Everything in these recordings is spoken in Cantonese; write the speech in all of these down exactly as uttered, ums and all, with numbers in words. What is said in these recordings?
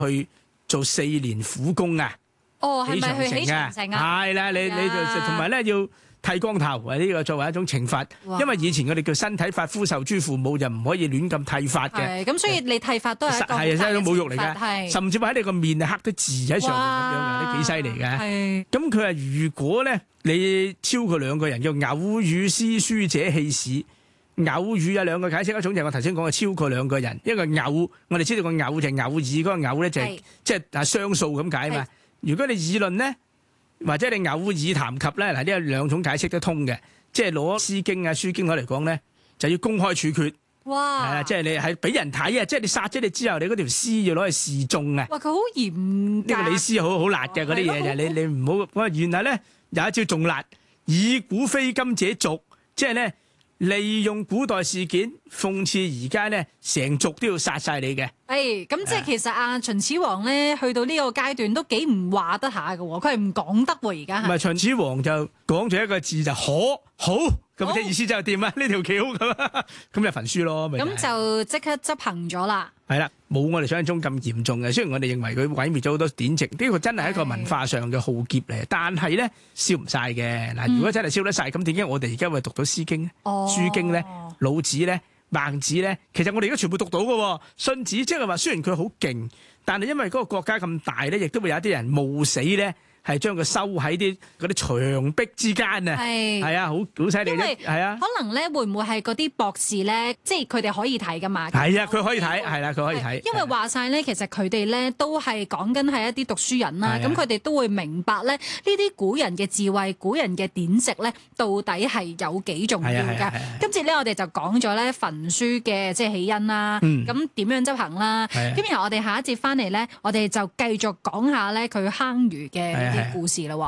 去做四年苦工啊。 哦，係咪去起長城啊？ 係啦，你你就同埋咧要剃光頭，呢個作為一種懲罰。因為以前我哋叫身體髮膚受諸父母，就唔可以亂咁剃髮嘅。 係咁，所以你剃髮都係一個係係一種侮辱嚟嘅。 係甚至乎喺你個面啊刻啲字喺上面咁樣嘅，都幾犀利嘅。 係咁佢話如果咧你超過兩個人，叫偶語詩書者棄市。偶語有兩個解釋，一種就係我頭先講嘅超過兩個人，一個偶我哋知道個偶就係偶爾，嗰個偶咧就係即係啊雙數咁解嘛。如果你議論咧，或者你偶爾談及咧，嗱呢有兩種解釋都通嘅，即係攞《詩經》啊、《書經》攞嚟講咧，就要公開處決。 哇！ 係啊，即係你係俾人睇啊，即係你殺咗你之後，你嗰條屍要攞去示眾啊。 哇！佢好嚴， 呢個李斯好好辣嘅嗰啲嘢就你你唔好。我原來咧有一招仲辣，以古非今者族，即係咧利用古代事件諷刺而家咧成族都要殺晒你嘅。 誒，咁即係其實阿秦始皇咧，去到呢個階段都幾唔話得下嘅喎，佢係唔講得喎而家。 唔係秦始皇就講咗一個字就可好，咁即係意思就係掂啊呢條橋咁，咁就焚書咯。咁就即刻執行咗啦。 係啦，冇我哋想象中咁嚴重嘅。雖然我哋認為佢毀滅咗好多典籍，呢個真係一個文化上嘅浩劫嚟，但係咧燒唔晒嘅。嗱，如果真係燒得晒，咁點解我哋而家會讀到《詩經》咧、 哦、 《書經》咧、老子咧、孟子咧？其實我哋而家全部讀到嘅。荀子即係話，雖然佢好勁，但係因為嗰個國家咁大咧，亦都會有啲人冒死咧。係將佢收喺啲嗰啲牆壁之間啊！係係啊，好好犀利啫！係啊， 可能咧會唔會係嗰啲博士咧，即係佢哋可以睇噶嘛？ 係啊，佢可以睇，係啦，佢可以睇。 因為話晒咧，其實佢哋咧都係講緊係一啲讀書人啦，咁佢哋都會明白咧呢啲古人嘅智慧、古人嘅典籍咧，到底係有幾重要㗎。今次咧我哋就講咗咧焚書嘅即係起因啦，咁點樣執行啦？咁然後我哋下一節翻嚟咧，我哋就繼續講下咧佢坑儒嘅故事啦。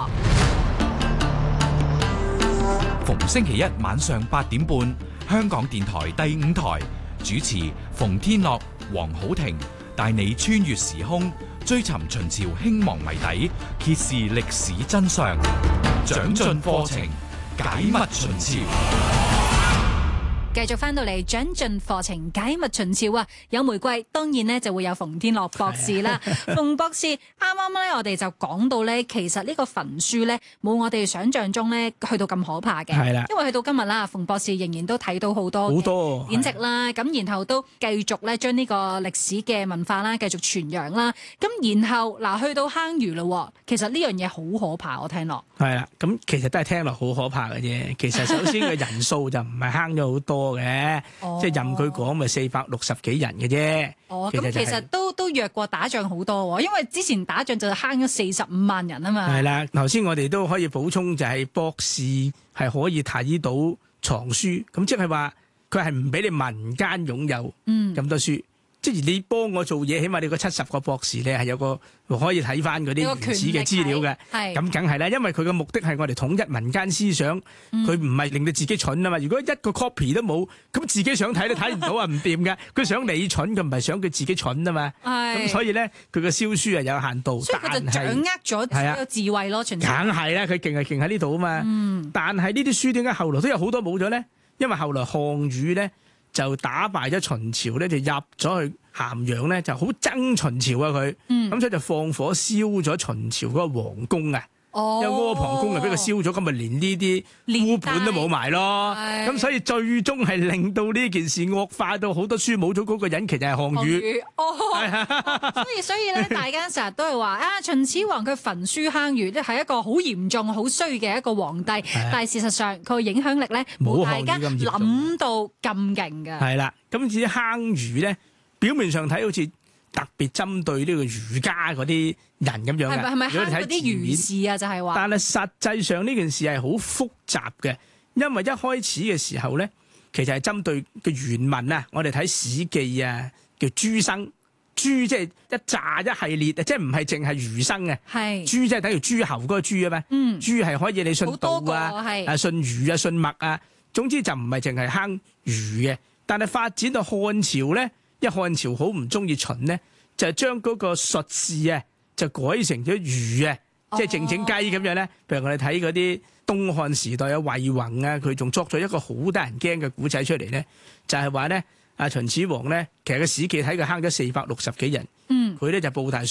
逢星期一晚上八點半，香港電台第五台主持馮天樂、黃好庭帶你穿越時空，追尋秦朝興亡謎底，揭示歷史真相，長進課程，解密秦朝。 繼續翻到嚟長進課程解密秦朝啊！有玫瑰，當然咧就會有馮天樂博士啦。馮博士啱啱咧，我哋就講到咧，其實呢個焚書咧冇我哋想象中咧去到咁可怕嘅。係啦，因為去到今日啦，馮博士仍然都睇到好多好多典籍啦，咁然後都繼續咧將呢個歷史嘅文化啦繼續傳揚啦。咁然後嗱，去到坑儒啦，其實呢樣嘢好可怕，我聽落。係啦， 咁其實都係聽落好可怕嘅啫。其實首先嘅人數就唔係坑咗好多。嘅，哦、即係任佢講咪四百六十幾人嘅啫。 哦，咁其實都都弱過打仗好多喎，因為之前打仗就慳咗四十五萬人啊嘛。係啦， 頭先我哋都可以補充就係博士係可以睇到藏書，咁即係話佢係唔俾你民間擁有咁多書。嗯即係你幫我做嘢，起碼你個七十個博士咧係有個可以睇翻嗰啲原始嘅資料嘅，咁梗係啦。因為佢嘅目的係我哋統一民間思想，佢唔係令到自己蠢啊嘛。如果一個 copy 都冇，咁自己想睇都睇唔到啊，唔掂㗎。佢想你蠢，佢唔係想佢自己蠢啊嘛。咁所以咧，佢嘅燒書係有限度， 所以佢就掌握咗呢個智慧咯。全梗係啦，佢勁係勁喺呢度啊嘛。嗯、但係呢啲書點解後來都有好多冇咗咧？因為後來項羽咧。就打敗咗秦朝咧，就入咗去咸陽咧，就好憎秦朝啊佢，咁、嗯、所以就放火燒咗秦朝嗰個皇宮啊，哦、有阿房宮啊俾佢燒咗，咁咪連呢啲烏本都冇埋咯，咁所以最終係令到呢件事惡化到好多書冇咗嗰個人，其實係項羽。 哦，所以所以咧，大家成日都係話啊，秦始皇佢焚書坑儒，即係一個好嚴重、好衰嘅一個皇帝。但係事實上，佢嘅影響力咧冇大家諗到咁勁嘅。係啦， 咁至於坑儒咧，表面上睇好似特別針對呢個儒家嗰啲人咁樣嘅。 係咪係咪坑嗰啲儒士啊？就係話。但係實際上呢件事係好複雜嘅，因為一開始嘅時候咧，其實係針對嘅原文啊。我哋睇《史記》啊。叫諸生，諸即係一紮一系列，即係唔係淨係儒生嘅。係諸即係等於諸侯嗰個諸啊嘛。嗯，諸係可以你信道啊，啊信儒啊，信墨啊。總之就唔係淨係坑儒嘅。但係發展到漢朝咧，一漢朝好唔中意秦咧，就係將嗰個術士啊，就改成咗儒啊，哦、即係靜靜雞咁樣咧。譬如我哋睇嗰啲東漢時代嘅魏宏啊，佢仲作咗一個好得人驚嘅古仔出嚟咧，就係話咧。阿秦始皇咧，其實個史記睇佢坑咗四百六十幾人，嗯， 嗯佢咧就報題